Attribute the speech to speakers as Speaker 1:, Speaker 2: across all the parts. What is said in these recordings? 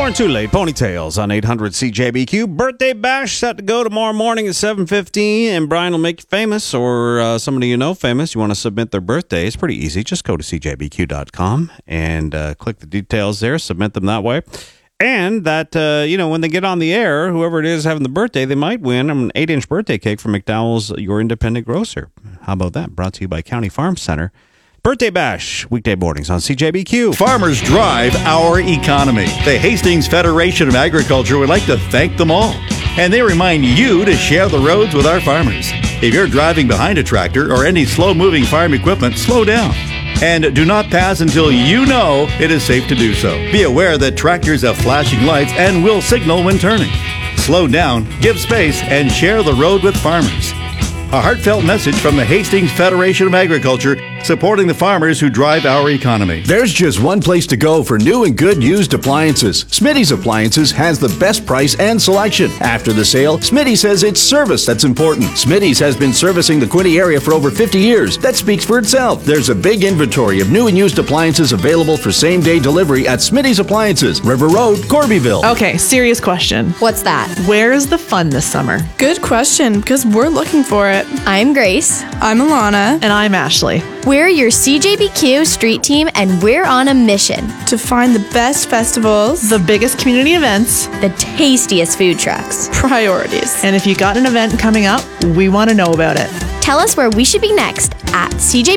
Speaker 1: Born Too Late, Ponytails on 800 CJBQ. Birthday bash set to go tomorrow morning at 7:15, and Brian will make you famous, or somebody you know famous. You want to submit their birthday. It's pretty easy. Just go to cjbq.com and click the details there. Submit them that way. And that, when they get on the air, whoever it is having the birthday, they might win an 8-inch birthday cake from McDowell's Your Independent Grocer. How about that? Brought to you by County Farm Center. Birthday Bash, weekday mornings on CJBQ.
Speaker 2: Farmers drive our economy. The Hastings Federation of Agriculture would like to thank them all. And they remind you to share the roads with our farmers. If you're driving behind a tractor or any slow-moving farm equipment, slow down. And do not pass until you know it is safe to do so. Be aware that tractors have flashing lights and will signal when turning. Slow down, give space, and share the road with farmers. A heartfelt message from the Hastings Federation of Agriculture, supporting the farmers who drive our economy.
Speaker 3: There's just one place to go for new and good used appliances. Smitty's Appliances has the best price and selection. After the sale, Smitty says it's service that's important. Smitty's has been servicing the Quinte area for over 50 years. That speaks for itself. There's a big inventory of new and used appliances available for same-day delivery at Smitty's Appliances, River Road, Corbyville.
Speaker 4: Okay, serious question.
Speaker 5: What's that?
Speaker 4: Where's the fun this summer?
Speaker 6: Good question, because we're looking for it.
Speaker 5: I'm Grace.
Speaker 6: I'm Alana.
Speaker 4: And I'm Ashley.
Speaker 5: We're your CJBQ street team, and we're on a mission
Speaker 6: to find the best festivals,
Speaker 4: the biggest community events,
Speaker 5: the tastiest food trucks,
Speaker 6: priorities.
Speaker 4: And if you got an event coming up, we want to know about it.
Speaker 5: Tell us where we should be next at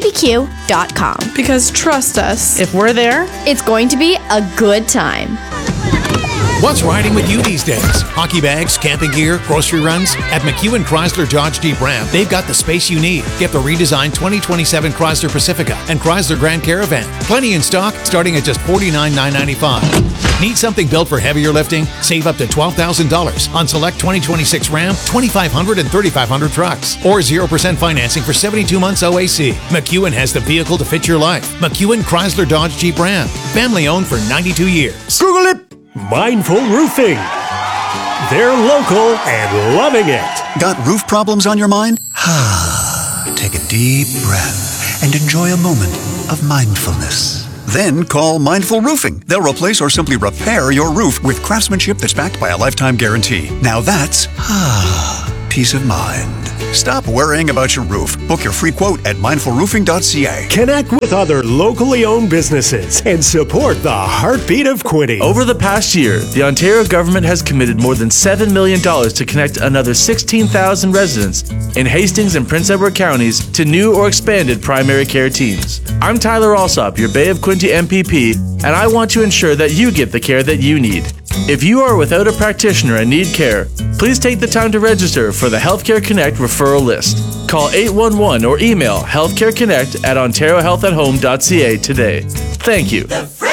Speaker 5: cjbq.com.
Speaker 6: Because trust us,
Speaker 4: if we're there,
Speaker 5: it's going to be a good time.
Speaker 7: What's riding with you these days? Hockey bags, camping gear, grocery runs? At McEwen Chrysler Dodge Jeep Ram, they've got the space you need. Get the redesigned 2027 Chrysler Pacifica and Chrysler Grand Caravan. Plenty in stock, starting at just $49,995. Need something built for heavier lifting? Save up to $12,000 on select 2026 Ram, 2500 and 3500 trucks. Or 0% financing for 72 months OAC. McEwen has the vehicle to fit your life. McEwen Chrysler Dodge Jeep Ram. Family owned for 92 years.
Speaker 8: Google it! Mindful Roofing. They're local and loving it.
Speaker 9: Got roof problems on your mind? Take a deep breath and enjoy a moment of mindfulness. Then call Mindful Roofing. They'll replace or simply repair your roof with craftsmanship that's backed by a lifetime guarantee. Now that's peace of mind. Stop worrying about your roof. Book your free quote at mindfulroofing.ca.
Speaker 8: Connect with other locally owned businesses and support the heartbeat of Quinte.
Speaker 10: Over the past year, the Ontario government has committed more than $7 million to connect another 16,000 residents in Hastings and Prince Edward counties to new or expanded primary care teams. I'm Tyler Alsop, your Bay of Quinte MPP, and I want to ensure that you get the care that you need. If you are without a practitioner and need care, please take the time to register for the Healthcare Connect referral list. Call 811 or email healthcareconnect@ontariohealthathome.ca today. Thank you.